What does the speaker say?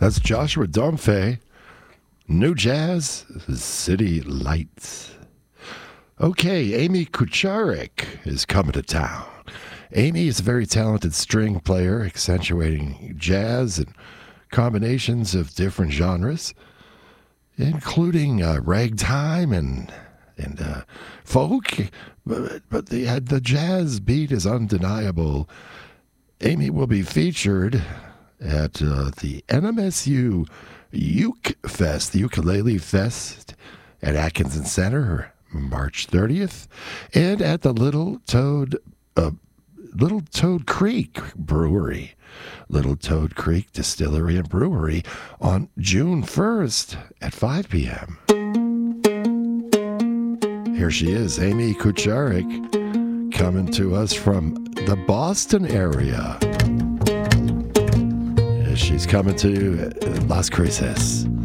That's Joshua Domfe. New Jazz, City Lights. Okay, Amy Kucharek is coming to town. Amy is a very talented string player, accentuating jazz and combinations of different genres, including ragtime and folk. But the jazz beat is undeniable. Amy will be featured at the NMSU Uke Fest, the Ukulele Fest at Atkinson Center, March 30th, and at the Little Toad Creek Brewery, Little Toad Creek Distillery and Brewery on June 1st at 5 p.m. Here she is, Amy Kucharek, coming to us from the Boston area. She's coming to Las Cruces.